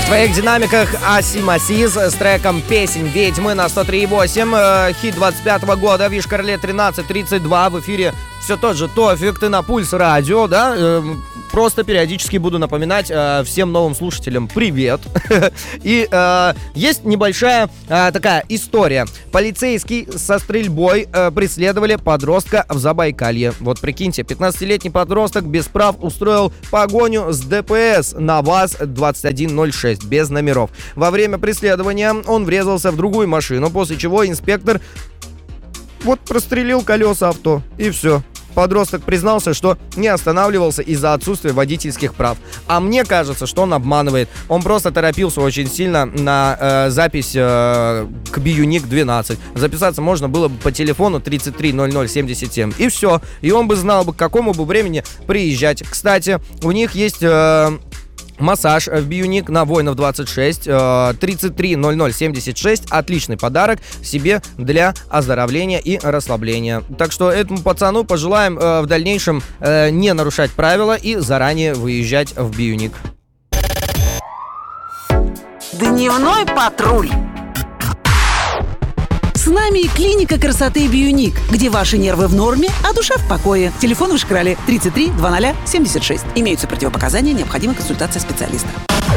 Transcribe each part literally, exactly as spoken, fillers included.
В твоих динамиках Асимасис с треком «Песень ведьмы» на сто три и восемь. Хит двадцать пятого года, Вишкарле тринадцать тридцать два. В эфире все тот же Тофик, ты на Пульс Радио, да? Просто периодически буду напоминать э, всем новым слушателям привет. И э, есть небольшая э, такая история. Полицейский со стрельбой э, преследовали подростка в Забайкалье. Вот прикиньте, пятнадцатилетний подросток без прав устроил погоню с ДПС на ВАЗ двадцать один ноль шесть без номеров. Во время преследования он врезался в другую машину, после чего инспектор вот прострелил колеса авто, и все. Подросток признался, что не останавливался из-за отсутствия водительских прав. А мне кажется, что он обманывает. Он просто торопился очень сильно на э, запись э, к Биюник двенадцать. Записаться можно было бы по телефону тридцать три ноль ноль семьдесят семь. И все. И он бы знал, бы, к какому бы времени приезжать. Кстати, у них есть... Э, массаж в Биюник на Воинов двадцать шесть, тридцать три ноль ноль семьдесят шесть. Отличный подарок себе для оздоровления и расслабления. Так что этому пацану пожелаем э, в дальнейшем э, не нарушать правила и заранее выезжать в Биюник. Дневной патруль. С нами клиника красоты Биюник, где ваши нервы в норме, а душа в покое. Телефон в Ишкарале тридцать три двадцать семьдесят шесть. Имеются противопоказания, необходима консультация специалиста.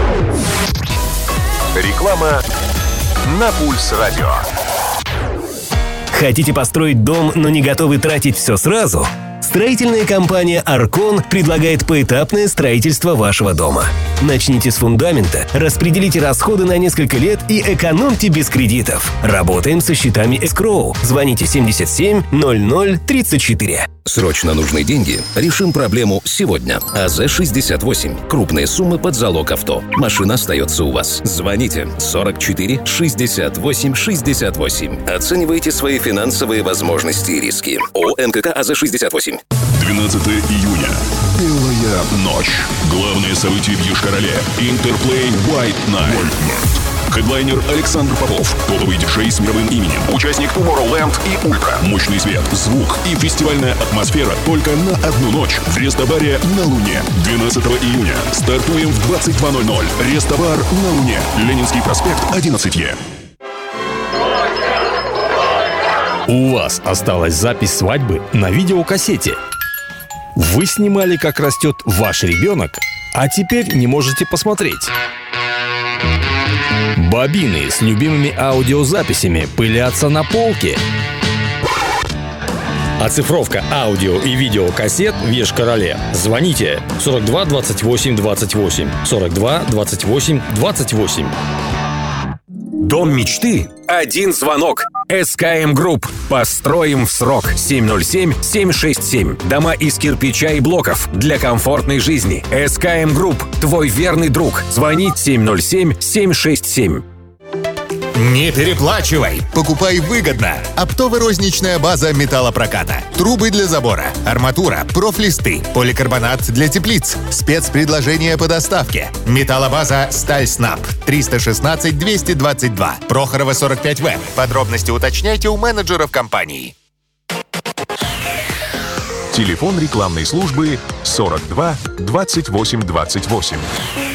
Реклама на Пульс Радио. Хотите построить дом, но не готовы тратить все сразу? Строительная компания «Аркон» предлагает поэтапное строительство вашего дома. Начните с фундамента, распределите расходы на несколько лет и экономьте без кредитов. Работаем со счетами эскроу. Звоните семьдесят семь ноль ноль тридцать четыре. Срочно нужны деньги? Решим проблему сегодня. АЗ шестьдесят восемь. Крупные суммы под залог авто. Машина остается у вас. Звоните сорок четыре шестьдесят восемь шестьдесят восемь. Оценивайте свои финансовые возможности и риски. ООО «НКК АЗ шестьдесят восемь». двенадцатого июня. Белая ночь. Главное событие в Йошкар-Оле. Интерплей White Night. Хедлайнер Александр Попов. Топовый диджей с мировым именем. Участник Tomorrowland и Ультра. Мощный свет, звук и фестивальная атмосфера только на одну ночь в Рестобаре на Луне. двенадцатого июня. Стартуем в двадцать два ноль ноль. Рестобар на Луне. Ленинский проспект, одиннадцать Е. У вас осталась запись свадьбы на видеокассете. Вы снимали, как растет ваш ребенок, а теперь не можете посмотреть. Бобины с любимыми аудиозаписями пылятся на полке. Оцифровка аудио и видеокассет в Йошкар-Оле. Звоните сорок два двадцать восемь двадцать восемь. сорок два двадцать восемь двадцать восемь. Дом мечты? Один звонок. эс ка эм Group. Построим в срок. семь ноль семь семь шесть семь. Дома из кирпича и блоков для комфортной жизни. эс ка эм Group. Твой верный друг. Звонить семь ноль семь семь шесть семь. Не переплачивай! Покупай выгодно! Оптово-розничная база металлопроката. Трубы для забора, арматура, профлисты, поликарбонат для теплиц. Спецпредложения по доставке. Металлобаза «Сталь Снаб». триста шестнадцать двести двадцать два. Прохорова, сорок пять В. Подробности уточняйте у менеджеров компании. Телефон рекламной службы сорок два двадцать восемь двадцать восемь.